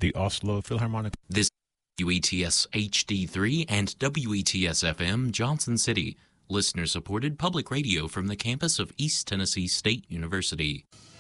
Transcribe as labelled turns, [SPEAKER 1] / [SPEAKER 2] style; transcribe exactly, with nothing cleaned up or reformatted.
[SPEAKER 1] the Oslo Philharmonic.
[SPEAKER 2] This W E T S H D three and W E T S F M Johnson City, listener-supported public radio from the campus of East Tennessee State University.